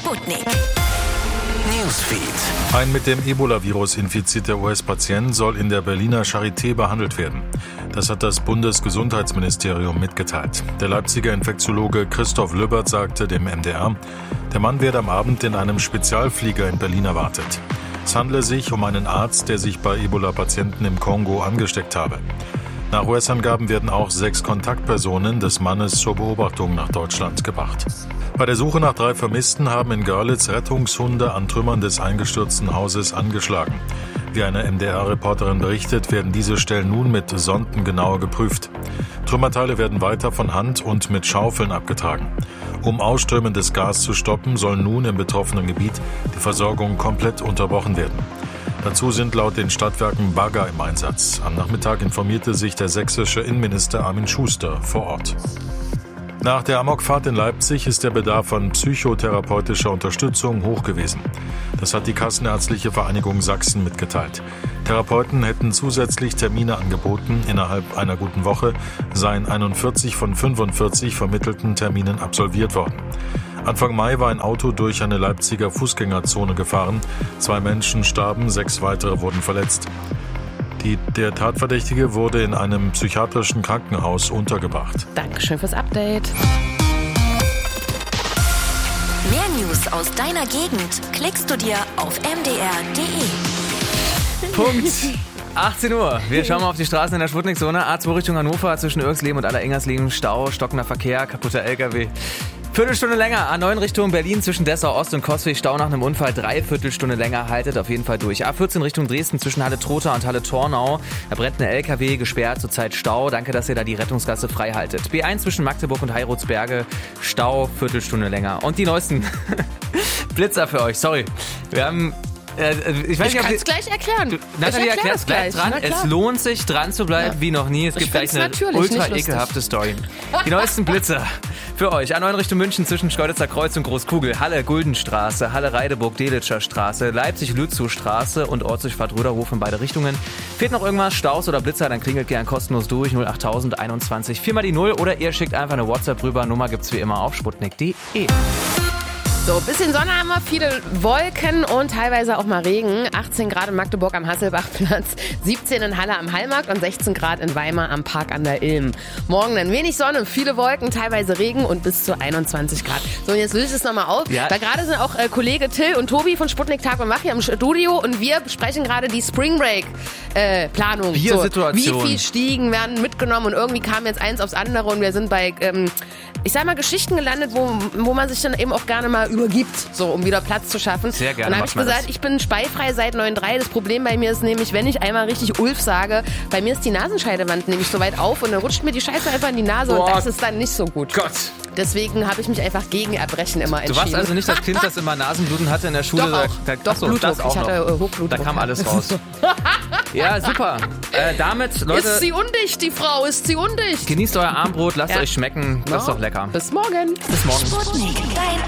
Sputnik Newsfeed. Ein mit dem Ebola-Virus infizierter US-Patient soll in der Berliner Charité behandelt werden. Das hat das Bundesgesundheitsministerium mitgeteilt. Der Leipziger Infektiologe Christoph Lübbert sagte dem MDR, der Mann werde am Abend in einem Spezialflieger in Berlin erwartet. Es handle sich um einen Arzt, der sich bei Ebola-Patienten im Kongo angesteckt habe. Nach US-Angaben werden auch 6 Kontaktpersonen des Mannes zur Beobachtung nach Deutschland gebracht. Bei der Suche nach 3 Vermissten haben in Görlitz Rettungshunde an Trümmern des eingestürzten Hauses angeschlagen. Wie eine MDR-Reporterin berichtet, werden diese Stellen nun mit Sonden genauer geprüft. Trümmerteile werden weiter von Hand und mit Schaufeln abgetragen. Um ausströmendes Gas zu stoppen, soll nun im betroffenen Gebiet die Versorgung komplett unterbrochen werden. Dazu sind laut den Stadtwerken Bagger im Einsatz. Am Nachmittag informierte sich der sächsische Innenminister Armin Schuster vor Ort. Nach der Amokfahrt in Leipzig ist der Bedarf an psychotherapeutischer Unterstützung hoch gewesen. Das hat die Kassenärztliche Vereinigung Sachsen mitgeteilt. Therapeuten hätten zusätzlich Termine angeboten. Innerhalb einer guten Woche seien 41 von 45 vermittelten Terminen absolviert worden. Anfang Mai war ein Auto durch eine Leipziger Fußgängerzone gefahren. 2 Menschen starben, 6 weitere wurden verletzt. Der Tatverdächtige wurde in einem psychiatrischen Krankenhaus untergebracht. Dankeschön fürs Update. Mehr News aus deiner Gegend klickst du dir auf mdr.de. Punkt 18 Uhr. Wir schauen mal auf die Straßen in der Sputnik-Zone. A2 Richtung Hannover zwischen Irksleben und Allerengersleben. Stau, stockender Verkehr, kaputter LKW. Viertelstunde länger. A9 Richtung Berlin zwischen Dessau Ost und Coswig. Stau nach einem Unfall. 3/4 Stunde länger. Haltet auf jeden Fall durch. A14 Richtung Dresden zwischen Halle-Trotha und Halle-Tornau. Da brennt ein LKW, gesperrt, zurzeit Stau. Danke, dass ihr da die Rettungsgasse frei haltet. B1 zwischen Magdeburg und Heirotsberge. Stau, Viertelstunde länger. Und die neuesten Blitzer für euch. Sorry. Wir haben... Ich kann es gleich erklären. Nathalie erklärt es gleich dran. Es lohnt sich, dran zu bleiben, wie noch nie. Es gibt gleich eine ultra ekelhafte Story. Die neuesten Blitzer für euch. A9 Richtung München zwischen Schkeuditzer Kreuz und Großkugel. Halle-Guldenstraße, Halle-Reideburg-Delitscher Straße, Leipzig-Lützow-Straße und Ortsdurchfahrt-Röderhof in beide Richtungen. Fehlt noch irgendwas, Staus oder Blitzer, dann klingelt gern kostenlos durch. 08021 4 mal die 0 oder ihr schickt einfach eine WhatsApp rüber. Nummer gibt's wie immer auf sputnik.de. So, bisschen Sonne haben wir, viele Wolken und teilweise auch mal Regen. 18 Grad in Magdeburg am Hasselbachplatz, 17 in Halle am Hallmarkt und 16 Grad in Weimar am Park an der Ilm. Morgen dann wenig Sonne, viele Wolken, teilweise Regen und bis zu 21 Grad. So, und jetzt löse ich es nochmal auf. Ja. Da gerade sind auch Kollege Till und Tobi von Sputnik Tag und Wach hier im Studio und wir besprechen gerade die Spring Break Planung. Biersituation. So, wie viel Stiegen werden mitgenommen und irgendwie kam jetzt eins aufs andere und wir sind bei... ich sag mal, Geschichten gelandet, wo man sich dann eben auch gerne mal übergibt, so um wieder Platz zu schaffen. Sehr gerne. Und dann habe ich gesagt, ich bin speifrei seit 9.3. Das Problem bei mir ist nämlich, wenn ich einmal richtig Ulf sage, bei mir ist die Nasenscheidewand nämlich so weit auf und dann rutscht mir die Scheiße einfach in die Nase und das ist dann nicht so gut. Gott. Deswegen habe ich mich einfach gegen Erbrechen immer entschieden. Du warst also nicht das Kind, das immer Nasenbluten hatte in der Schule? Doch, Blutdruck. Das auch ich hatte Hochblutdruck. Da kam alles raus. Ja, super. Damit, Leute... Ist sie undicht, die Frau? Ist sie undicht? Genießt euer Abendbrot, lasst euch schmecken. Das ist doch lecker. Bis morgen. Bis morgen. Sputnik, dein